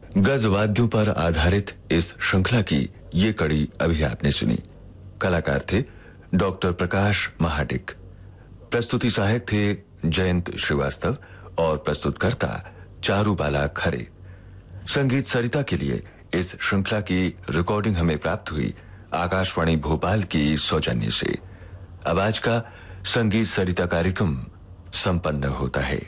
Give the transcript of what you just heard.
गज वाद्यों पर आधारित इस श्रृंखला की ये कड़ी अभी आपने सुनी। कलाकार थे डॉक्टर प्रकाश महाडिक, प्रस्तुति सहायक थे जयंत श्रीवास्तव और प्रस्तुतकर्ता चारुबाला खरे। संगीत सरिता के लिए इस श्रृंखला की रिकॉर्डिंग हमें प्राप्त हुई आकाशवाणी भोपाल की सौजन्य से। अब आज का संगीत सरिता कार्यक्रम संपन्न होता है।